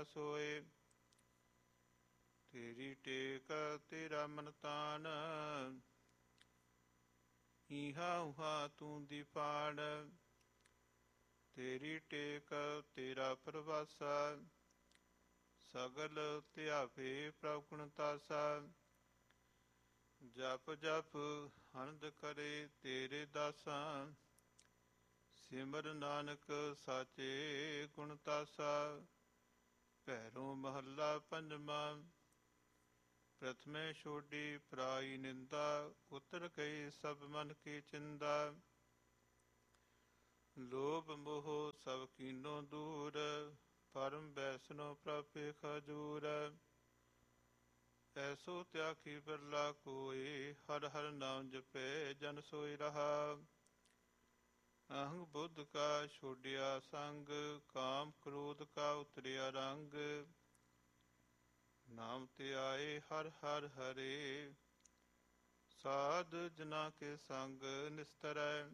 ਸੋਏ। ਤੇਰੀ ਟੇਕ ਤੇਰਾ ਮਨ ਤਾਨ, ਈਹਾ ਉਹਾ ਤੂੰ ਦੀਪਾੜ। ਤੇਰੀ ਟੇਕ ਤੇਰਾ ਪ੍ਰਵਾਸਾ, ਸਗਲ ਧਿਆਵੇ ਪ੍ਰਭ ਗੁਣ ਤਾਸਾ। ਜਪ ਜਪ ਆਨੰਦ ਕਰੇ ਤੇਰੇ ਦਾਸਾਂ, ਸਿਮਰ ਨਾਨਕ ਸਾਚੇ ਗੁਣ ਤਾਸਾ। ਭੈਰੋ ਮਹੱਲਾ ਪੰਜਵਾਂ। ਪ੍ਰਥਮੇ ਛੋਡੀ ਪਰਾਈ ਨਿੰਦਾ, ਉਤਰ ਗਈ ਸਭ ਮਨ ਕੀ ਚਿੰਦਾ। ਲੋਭ ਮੋਹ ਸਭ ਕੀਨੋ ਦੂਰ, ਪਰਮ ਬੈਸਨੋ ਪ੍ਰਭੇ ਖਜੂਰ। ਐਸੋ ਤਿਆਖੀ ਬਿਰਲਾ ਕੋਇ, ਹਰ ਹਰ ਨਾਮ ਜਪੇ ਜਨ ਸੋਇ ਰਹਾ। ਅਹੰਗ ਬੁੱਧ ਕਾ ਛੋਡਿਆ ਸੰਗ, ਕਾਮ ਕ੍ਰੋਧ ਕਾ ਉਤਰਿਆ ਰੰਗ। ਨਾਮ ਤੇ ਆਏ ਹਰ ਹਰ ਹਰੇ, ਸਾਧ ਜਨਾ ਕੇ ਸੰਗ ਨਿਸਤਰੈ।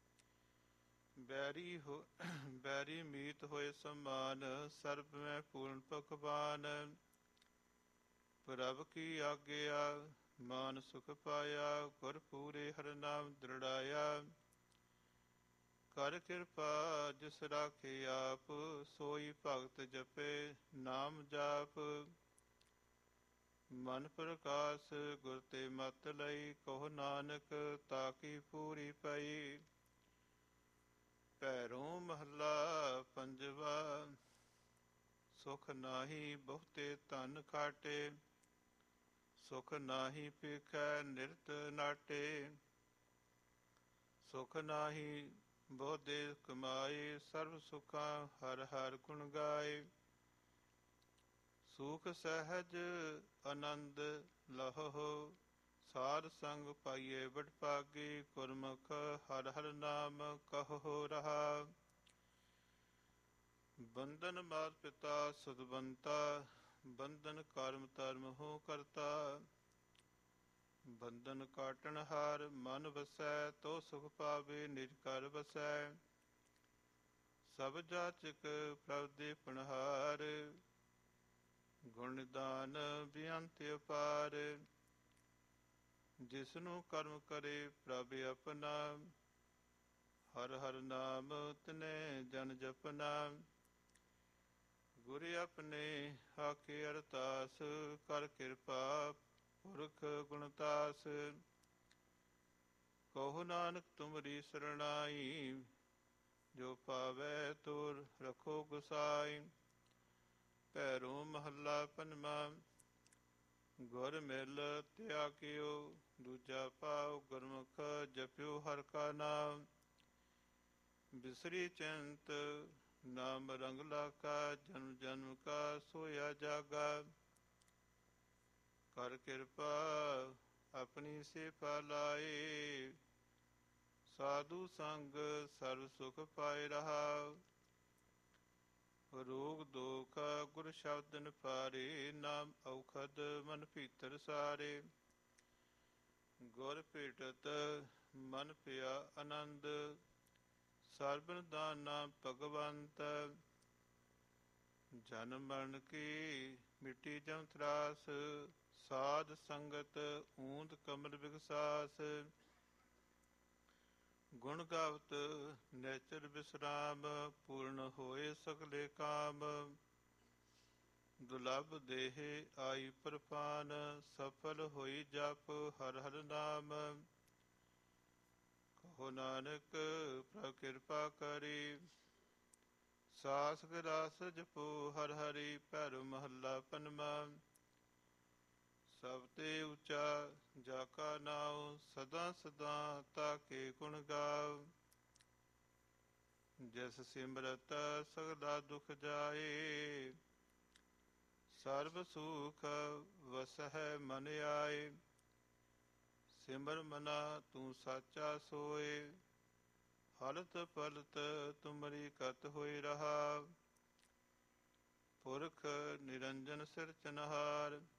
ਬੈਰੀ ਮੀਤ ਹੋਏ ਸਮਾਨ, ਸਰਬ ਮੈਂ ਪੂਰਨ ਪਕਵਾਨ। ਪ੍ਰਭ ਕੀ ਆਗਿਆ ਮਾਨ ਸੁਖ ਪਾਇਆ, ਗੁਰ ਪੂਰੇ ਹਰਿ ਨਾਮ ਦ੍ਰਿੜਾਇਆ। ਕਰ ਕਿਰਪਾ ਜਿਸ ਰਾਖੇ ਆਪ, ਸੋਈ ਭਗਤ ਜਪੇ ਨਾਮ ਜਾਪ। ਮਨ ਪ੍ਰਕਾਸ਼ ਗੁਰ ਤੇ ਮਤ ਲਈ, ਕਹੋ ਨਾਨਕ ਤਾਕੀ ਪੂਰੀ ਪਈ। ਭੈਰੋਂ ਮਹੱਲਾ ਪੰਜਵਾ। ਸੁਖ ਨਾਹੀ ਬਹੁਤੇ ਧਨ ਖਾਟੇ, ਸੁਖ ਨਾਹੀ ਪੇਖੈ ਨਿਰਤ ਨਾਟੇ। ਸੁਖ ਨਾਹੀ ਬਹੁਤੇ ਕਮਾਏ, ਸਰਬ ਸੁਖਾਂ ਹਰ ਹਰ ਗੁਣ ਗਾਏ। ਸੁਖ ਸਹਿਜ ਆਨੰਦ ਲਹੋ, ਸਾਧ ਸੰਗ ਪਾਈਏ ਬੜ ਭਾਗੀ। ਗੁਰਮੁਖ ਹਰ ਹਰ ਨਾਮ ਕਹੋ ਰਹਾ। ਬੰਧਨ ਮਾਤ ਪਿਤਾ ਸੁਦਬੰਤਾ, ਬੰਧਨ ਕਰਮ ਧਰਮ ਹੋ ਕਰਤਾ। ਬੰਧਨ ਕਾਟਣ ਹਾਰ ਮਨ ਵਸੈ, ਤੋ ਸੁਖ ਪਾਵੇ ਨਿਜ ਘਰ ਵਸੈ। ਸਭ ਜਾਚਕ ਪ੍ਰਭ ਦੇ ਪਨਹਾਰ, ਗੁਣ ਨਿਦਾਨ ਬੇਅੰਤ ਅਪਾਰ। ਜਿਸਨੂੰ ਕਰਮ ਕਰੇ ਪ੍ਰਭ ਆਪਣਾ, ਹਰ ਹਰ ਨਾਮ ਤਿਨੈ ਜਨ ਜਪਨਾ। ਗੁਰ ਆਪਣੇ ਆਖੇ ਅਰਤਾਸ, ਕਰ ਕਿਰਪਾ ਪੁਰਖ ਗੁਣਤਾਸ। ਕਹੋ ਨਾਨਕ ਤੁਮਰੀ ਸਰਣਾਈ, ਜੋ ਪਾਵੈ ਤੁਰ ਰਖੋ ਗੁਸਾਈ। ਭੈਰੋ ਮਹੱਲਾ ਪੰਜਵਾਂ। ਗੁਰ ਮਿਲ ਤਿਆਗਿਓ ਦੂਜਾ ਪਾਉ, ਗੁਰਮੁਖ ਜਪਿਓ ਹਰਿ ਕਾ ਨਾਮ। ਬਿਸਰੀ ਚਿੰਤ ਨਾਮ ਰੰਗ ਲਾਕਾ, ਜਨਮ ਜਨਮ ਕਾ ਸੋਇਆ ਜਾਗਾ। ਕਰ ਕਿਰਪਾ ਆਪਣੀ ਸੇਵਾ ਲਾਏ, ਸਾਧੂ ਸੰਗ ਸਰਬ ਸੁਖ ਪਾਏ ਰਹਾ। ਰੋਗ ਦੋਖ ਗੁਰ ਸ਼ਬਦ ਨਿਵਾਰੇ, ਨਾਮ ਔਖਦ ਮਨ ਭੀਤਰ ਸਾਰੇ। ਗੁਰ ਭੇਟਤ ਮਨ ਪਿਆ ਆਨੰਦ, ਸਰਬ ਦਾਨਾ ਭਗਵੰਤ। ਜਨਮ ਮਰਨ ਕੀ ਮਿੱਟੀ ਜਮ ਤਰਾਸ, ਸਾਧ ਸੰਗਤ ਊਂਦ ਕਮਲ ਬਿਗਸਾਸ। ਗੁਣ ਗਾਵਤ ਨੈਚਰ ਵਿਸਰਾਮ, ਪੂਰਨ ਹੋਏ ਸਗਲੇ ਕਾਮ। ਦੁਲਭ ਦੇਹ ਆਈ ਪ੍ਰਪਾਨ, ਸਫਲ ਹੋਈ ਜਪ ਹਰਿ ਹਰਿ ਨਾਮ। ਕਹੋ ਨਾਨਕ ਪ੍ਰਭ ਕਿਰਪਾ ਕਰੀ, ਸਾਸ ਗਰਾਸ ਜਪੋ ਹਰਿ ਹਰਿ। ਭੈਰੋ ਮਹੱਲਾ ਪੰਜਵਾਂ। ਸਭ ਤੇ ਉੱਚਾ ਜਾ ਕਾ ਨਾਉ, ਸਦਾ ਸਦਾ ਤਾਕੇ ਗੁਣ ਗਾਵ। ਜਿਸ ਸਿਮਰਤ ਸਗਲਾ ਦੁਖ ਜਾਏ, ਸਰਬ ਸੁਖ ਵਸਹਿ ਮਨ ਆਏ। ਸਿਮਰ ਮਨਾ ਤੂੰ ਸਾਚਾ ਸੋਏ, ਹਲਤ ਪਲਤ ਤੁਮਰੀ ਕਤ ਹੋਇ ਰਹਾ। ਪੁਰਖ ਨਿਰੰਜਨ ਸਿਰਜਨਹਾਰ,